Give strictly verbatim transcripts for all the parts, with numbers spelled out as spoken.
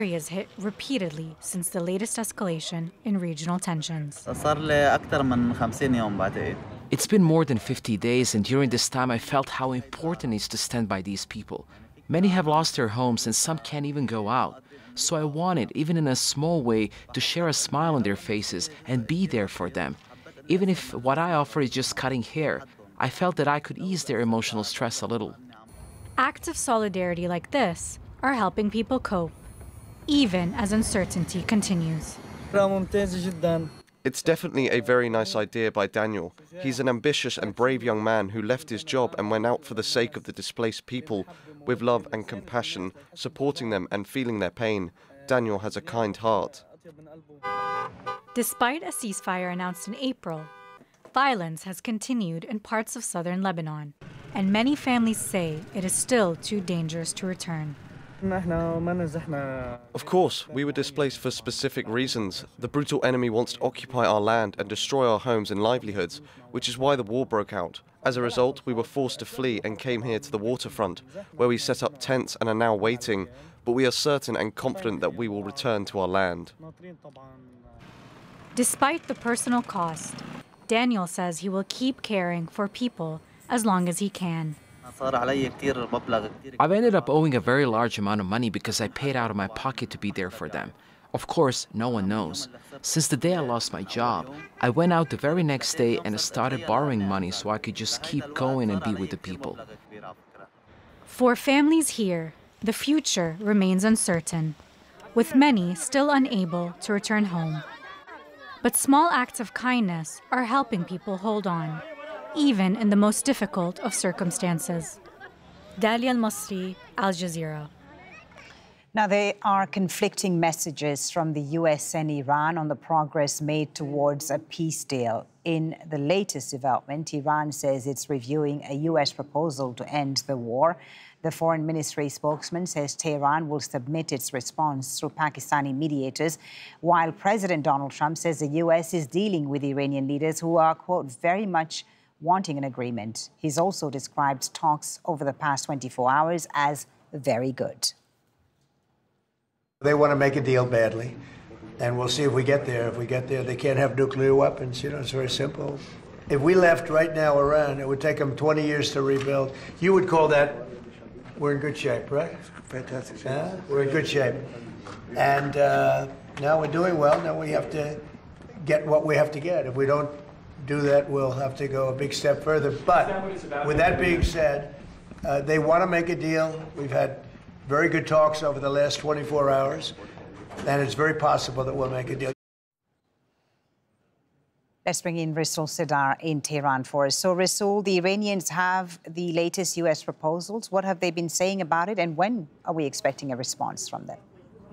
areas hit repeatedly since the latest escalation in regional tensions. It's been more than fifty days, and during this time I felt how important it is to stand by these people. Many have lost their homes and some can't even go out. So I wanted, even in a small way, to share a smile on their faces and be there for them. Even if what I offer is just cutting hair, I felt that I could ease their emotional stress a little. Acts of solidarity like this are helping people cope, even as uncertainty continues. It's definitely a very nice idea by Daniel. He's an ambitious and brave young man who left his job and went out for the sake of the displaced people, with love and compassion, supporting them and feeling their pain. Daniel has a kind heart. Despite a ceasefire announced in April, violence has continued in parts of southern Lebanon, and many families say it is still too dangerous to return. Of course, we were displaced for specific reasons. The brutal enemy wants to occupy our land and destroy our homes and livelihoods, which is why the war broke out. As a result, we were forced to flee and came here to the waterfront, where we set up tents and are now waiting, but we are certain and confident that we will return to our land. Despite the personal cost, Daniel says he will keep caring for people as long as he can. I've ended up owing a very large amount of money because I paid out of my pocket to be there for them. Of course, no one knows. Since the day I lost my job, I went out the very next day and started borrowing money so I could just keep going and be with the people. For families here, the future remains uncertain, with many still unable to return home. But small acts of kindness are helping people hold on, even in the most difficult of circumstances. Dalia Al-Masri, Al Jazeera. Now, there are conflicting messages from the U S and Iran on the progress made towards a peace deal. In the latest development, Iran says it's reviewing a U S proposal to end the war. The foreign ministry spokesman says Tehran will submit its response through Pakistani mediators, while President Donald Trump says the U S is dealing with Iranian leaders who are, quote, very much wanting an agreement. He's also described talks over the past twenty-four hours as very good. They want to make a deal badly, and we'll see if we get there. If we get there, they can't have nuclear weapons. You know, it's very simple. If we left right now Iran, it would take them twenty years to rebuild. You would call that, we're in good shape, right? Fantastic shape. Yeah, we're in good shape. And uh, now we're doing well. Now we have to get what we have to get. If we don't do that, we'll have to go a big step further. But with that being said, uh, they want to make a deal. We've had very good talks over the last twenty-four hours, and it's very possible that we'll make a deal. Let's bring in Rasul Sidar in Tehran for us. So, Rasul, the Iranians have the latest U S proposals. What have they been saying about it, and when are we expecting a response from them?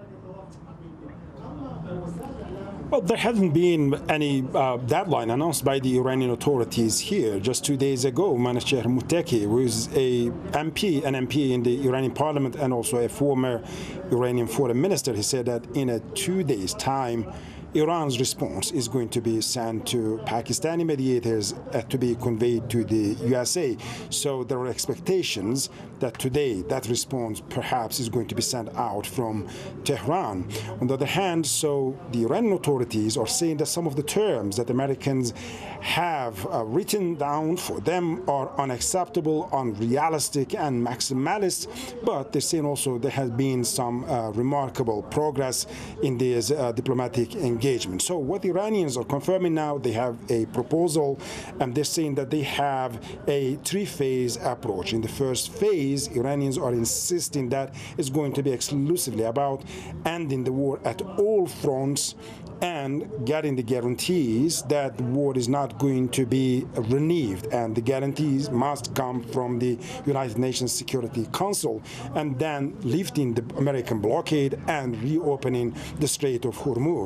Well, there hasn't been any uh, deadline announced by the Iranian authorities here. Just two days ago, Manasher Muttaqi, who is a M P, an M P in the Iranian parliament and also a former Iranian foreign minister, he said that in a two days' time, Iran's response is going to be sent to Pakistani mediators uh, to be conveyed to the U S A. So there are expectations that today that response perhaps is going to be sent out from Tehran. On the other hand, so the Iranian authorities are saying that some of the terms that Americans have uh, written down for them are unacceptable, unrealistic, and maximalist, but they're saying also there has been some uh, remarkable progress in this uh, diplomatic engagement. So what the Iranians are confirming now, they have a proposal, and they're saying that they have a three-phase approach. In the first phase, Iranians are insisting that it's going to be exclusively about ending the war at all fronts and getting the guarantees that the war is not going to be renewed, and the guarantees must come from the United Nations Security Council, and then lifting the American blockade and reopening the Strait of Hormuz.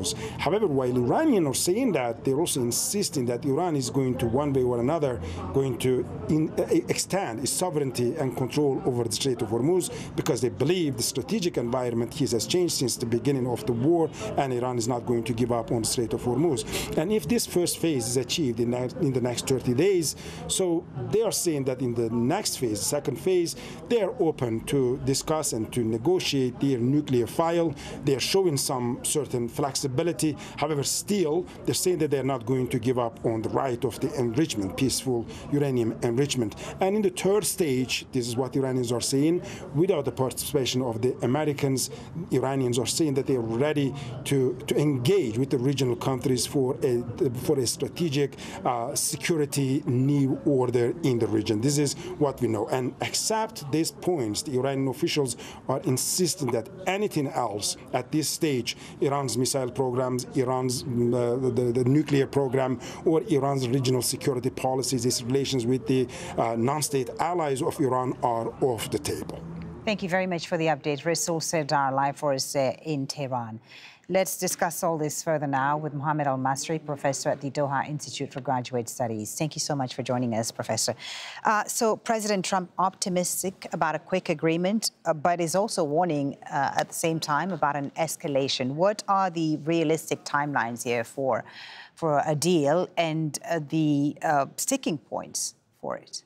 However, while Iranians are saying that, they're also insisting that Iran is going to, one way or another, going to in, uh, extend its sovereignty and control over the Strait of Hormuz, because they believe the strategic environment here has changed since the beginning of the war, and Iran is not going to give up on the Strait of Hormuz. And if this first phase is achieved in, that, in the next thirty days, so they are saying that in the next phase, second phase, they are open to discuss and to negotiate their nuclear file. They are showing some certain flexibility. However, still, they're saying that they're not going to give up on the right of the enrichment, peaceful uranium enrichment. And in the third stage, this is what Iranians are saying, without the participation of the Americans, Iranians are saying that they are ready to, to engage with the regional countries for a, for a strategic uh, security new order in the region. This is what we know. And except these points, the Iranian officials are insisting that anything else at this stage, Iran's missile programs, Iran's uh, the, the nuclear program, or Iran's regional security policies, its relations with the uh, non-state allies of Iran are off the table. Thank you very much for the update. Rasool Serdar, live for us uh, in Tehran. Let's discuss all this further now with Mohammed Al-Masri, professor at the Doha Institute for Graduate Studies. Thank you so much for joining us, Professor. Uh, so President Trump optimistic about a quick agreement, uh, but is also warning uh, at the same time about an escalation. What are the realistic timelines here for, for a deal and uh, the uh, sticking points for it?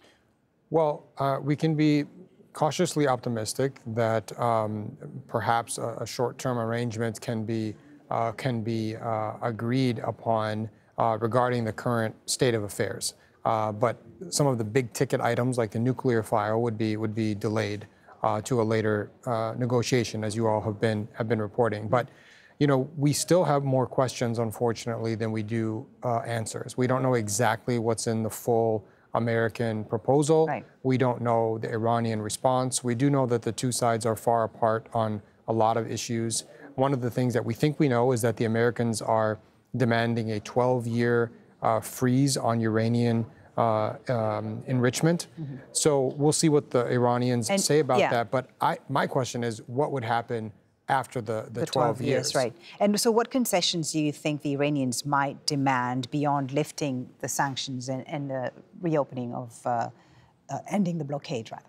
Well, uh, we can be cautiously optimistic that um, perhaps a, a short-term arrangement can be uh, can be uh, agreed upon uh, regarding the current state of affairs. Uh, but some of the big-ticket items, like the nuclear file, would be would be delayed uh, to a later uh, negotiation, as you all have been have been reporting. But you know, we still have more questions, unfortunately, than we do uh, answers. We don't know exactly what's in the full American proposal. Right. We don't know the Iranian response. We do know that the two sides are far apart on a lot of issues. One of the things that we think we know is that the Americans are demanding a twelve-year uh, freeze on uranium uh, um, enrichment. Mm-hmm. So we'll see what the Iranians and, say about yeah. that. But I, my question is, what would happen after the, the, the twelve, twelve years. Right. And so what concessions do you think the Iranians might demand beyond lifting the sanctions and, and the reopening of, uh, uh, ending the blockade, rather?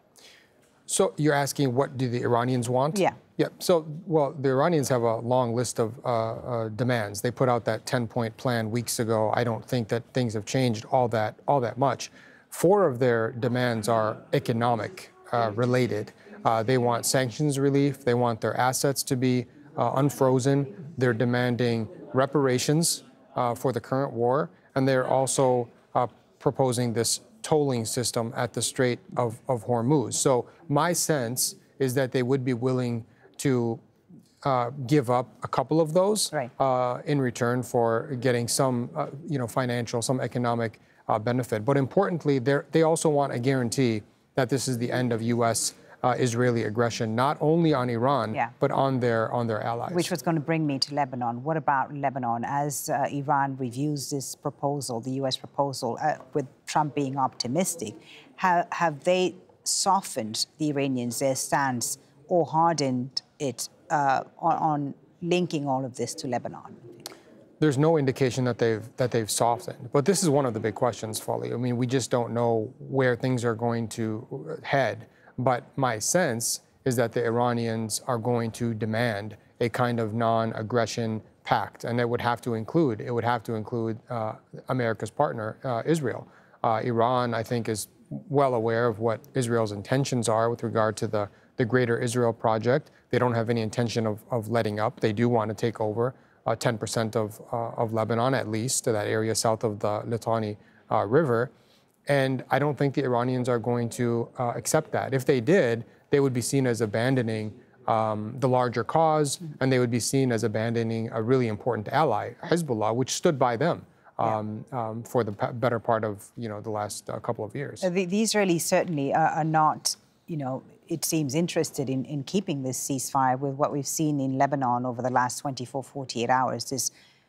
So you're asking, what do the Iranians want? Yeah. Yeah. So, well, the Iranians have a long list of uh, uh, demands. They put out that ten-point plan weeks ago. I don't think that things have changed all that, all that much. Four of their demands are economic uh, related. Uh, they want sanctions relief. They want their assets to be uh, unfrozen. They're demanding reparations uh, for the current war. And they're also uh, proposing this tolling system at the Strait of, of Hormuz. So my sense is that they would be willing to uh, give up a couple of those right. uh, in return for getting some uh, you know, financial, some economic uh, benefit. But importantly, they also want a guarantee that this is the end of U S Uh, Israeli aggression, not only on Iran, yeah. but on their on their allies. Which was going to bring me to Lebanon. What about Lebanon? As uh, Iran reviews this proposal, the U S proposal, uh, with Trump being optimistic, have, have they softened the Iranians, their stance, or hardened it uh, on, on linking all of this to Lebanon? There's no indication that they've that they've softened. But this is one of the big questions, Folly. I mean, we just don't know where things are going to head. But my sense is that the Iranians are going to demand a kind of non-aggression pact, and it would have to include it would have to include uh, America's partner, uh, Israel. Uh, Iran, I think, is well aware of what Israel's intentions are with regard to the the Greater Israel Project. They don't have any intention of, of letting up. They do want to take over uh, ten percent of uh, of Lebanon, at least, to that area south of the Litani uh, River. And I don't think the Iranians are going to uh, accept that. If they did, they would be seen as abandoning um, the larger cause, and they would be seen as abandoning a really important ally, Hezbollah, which stood by them um, yeah. um, for the better part of you know the last uh, couple of years. Uh, the, the Israelis certainly are, are not, you know, it seems interested in, in keeping this ceasefire with what we've seen in Lebanon over the last twenty-four, forty-eight hours. This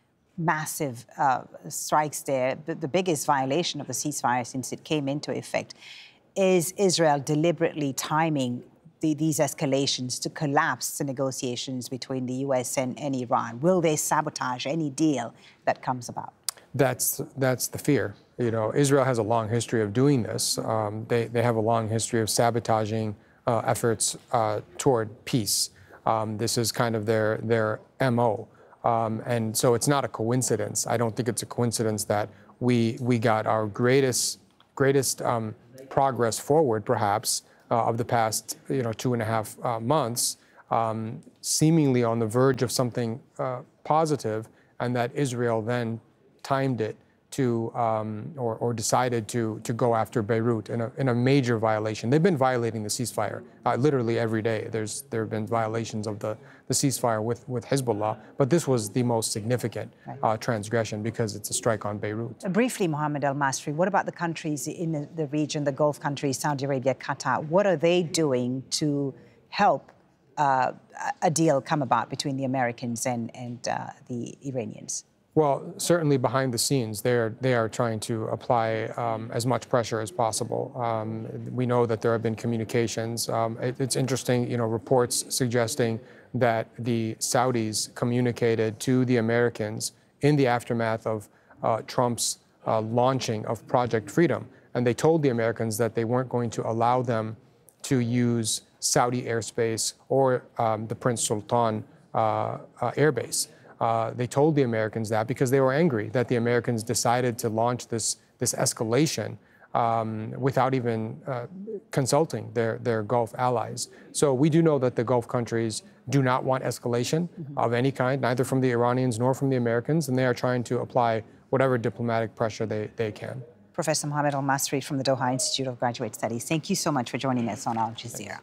massive uh, strikes there, the, the biggest violation of the ceasefire since it came into effect. Is Israel deliberately timing the, these escalations to collapse the negotiations between the U S and, and Iran? Will they sabotage any deal that comes about? That's, that's the fear. You know, Israel has a long history of doing this. Um, they, they have a long history of sabotaging uh, efforts uh, toward peace. Um, this is kind of their, their M O. Um, and so it's not a coincidence. I don't think it's a coincidence that we, we got our greatest, greatest um, progress forward, perhaps, uh, of the past, you know, two and a half uh, months, um, seemingly on the verge of something uh, positive, and that Israel then timed it to, um, or, or decided to, to go after Beirut in a, in a major violation. They've been violating the ceasefire uh, literally every day. There's, there have been violations of the, the ceasefire with, with Hezbollah, but this was the most significant uh, transgression because it's a strike on Beirut. Uh, briefly, Mohammed Al-Masri, what about the countries in the, the region, the Gulf countries, Saudi Arabia, Qatar? What are they doing to help uh, a deal come about between the Americans and, and uh, the Iranians? Well, certainly behind the scenes, they're, they are trying to apply um, as much pressure as possible. Um, we know that there have been communications. Um, it, it's interesting, you know, reports suggesting that the Saudis communicated to the Americans in the aftermath of uh, Trump's uh, launching of Project Freedom. And they told the Americans that they weren't going to allow them to use Saudi airspace or um, the Prince Sultan uh, uh, airbase. Uh, they told the Americans that because they were angry that the Americans decided to launch this, this escalation um, without even uh, consulting their, their Gulf allies. So we do know that the Gulf countries do not want escalation mm-hmm. of any kind, neither from the Iranians nor from the Americans, and they are trying to apply whatever diplomatic pressure they, they can. Professor Mohammed Al-Masri from the Doha Institute of Graduate Studies, thank you so much for joining us on Al Jazeera.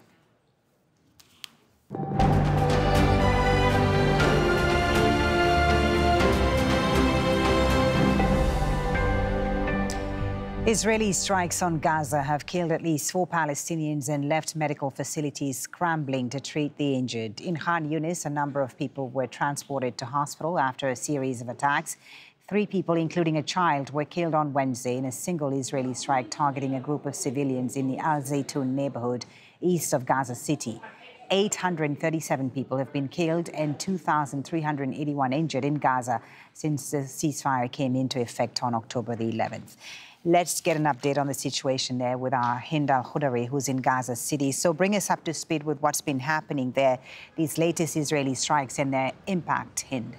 Israeli strikes on Gaza have killed at least four Palestinians and left medical facilities scrambling to treat the injured. In Khan Yunis, a number of people were transported to hospital after a series of attacks. Three people, including a child, were killed on Wednesday in a single Israeli strike targeting a group of civilians in the Al Zaytun neighborhood east of Gaza City. eight hundred thirty-seven people have been killed and two thousand three hundred eighty-one injured in Gaza since the ceasefire came into effect on October the eleventh. Let's get an update on the situation there with our Hind Al-Khudari, who's in Gaza City. So bring us up to speed with what's been happening there, these latest Israeli strikes and their impact, Hind.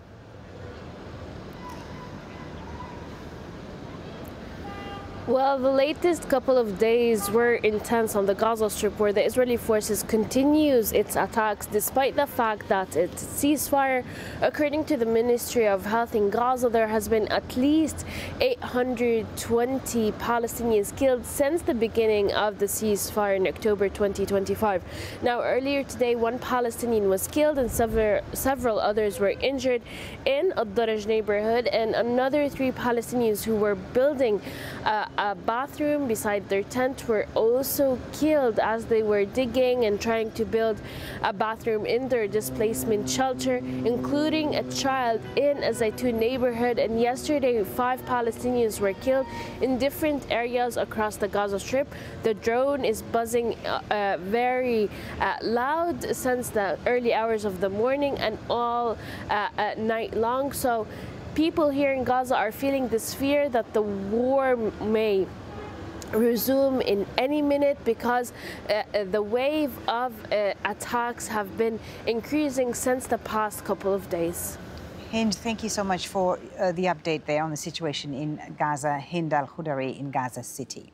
Well, the latest couple of days were intense on the Gaza Strip, where the Israeli forces continues its attacks despite the fact that it's ceasefire. According to the Ministry of Health in Gaza, there has been at least eight hundred twenty Palestinians killed since the beginning of the ceasefire in October twenty twenty-five. Now, earlier today, one Palestinian was killed and several, several others were injured in Ad-Daraj neighborhood, and another three Palestinians who were building uh, a bathroom beside their tent were also killed as they were digging and trying to build a bathroom in their displacement shelter, including a child in a Zaytun neighborhood. And yesterday, five Palestinians were killed in different areas across the Gaza Strip. The drone is buzzing uh, uh, very uh, loud since the early hours of the morning and all uh, uh, night long. So people here in Gaza are feeling this fear that the war may resume in any minute because uh, the wave of uh, attacks have been increasing since the past couple of days. Hind, thank you so much for uh, the update there on the situation in Gaza. Hind Al-Khudari in Gaza City.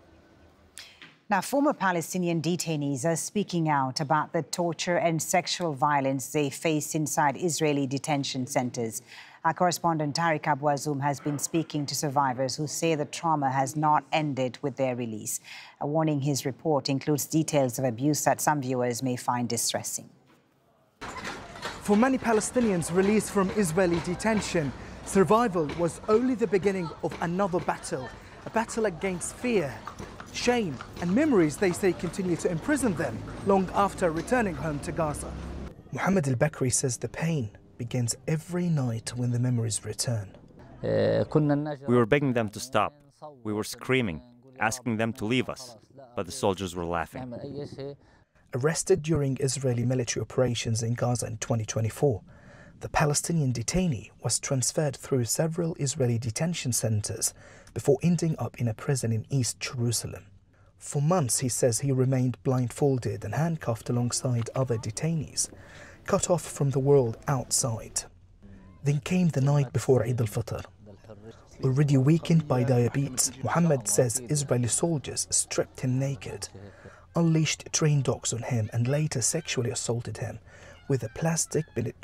Now, former Palestinian detainees are speaking out about the torture and sexual violence they face inside Israeli detention centers. Our correspondent Tariq Abouazoum has been speaking to survivors who say the trauma has not ended with their release. A warning, his report includes details of abuse that some viewers may find distressing. For many Palestinians released from Israeli detention, survival was only the beginning of another battle, a battle against fear, shame and memories they say continue to imprison them long after returning home to Gaza. Mohammed al-Bakri says the pain begins every night when the memories return. We were begging them to stop. We were screaming, asking them to leave us, but the soldiers were laughing. Arrested during Israeli military operations in Gaza in twenty twenty-four, the Palestinian detainee was transferred through several Israeli detention centers before ending up in a prison in East Jerusalem. For months, he says he remained blindfolded and handcuffed alongside other detainees, cut off from the world outside. Then came the night before Eid al-Fitr. Already weakened by diabetes, Muhammad says Israeli soldiers stripped him naked, unleashed train dogs on him and later sexually assaulted him with a plastic billet